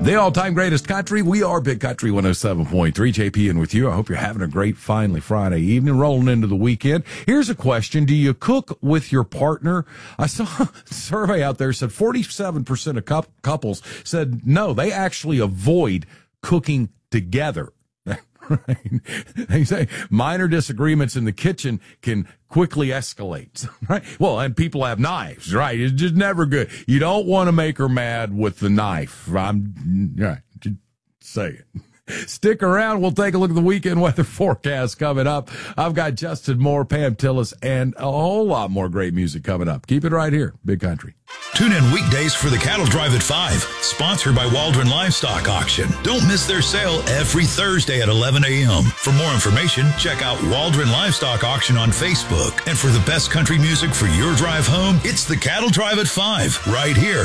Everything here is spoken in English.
The all-time greatest country. We are Big Country 107.3. JP in with you. I hope you're having a great, finally, Friday evening, rolling into the weekend. Here's a question. Do you cook with your partner? I saw a survey out there said 47% of couples said no, they actually avoid cooking together. Right? They say minor disagreements in the kitchen can quickly escalate, right? Well, and people have knives, right? It's just never good. You don't want to make her mad with the knife. Right, just say it. Stick around. We'll take a look at the weekend weather forecast coming up. I've got Justin Moore, Pam Tillis, and a whole lot more great music coming up. Keep it right here, Big Country. Tune in weekdays for the Cattle Drive at 5, sponsored by Waldron Livestock Auction. Don't miss their sale every Thursday at 11 a.m. For more information, check out Waldron Livestock Auction on Facebook. And for the best country music for your drive home, it's the Cattle Drive at 5, right here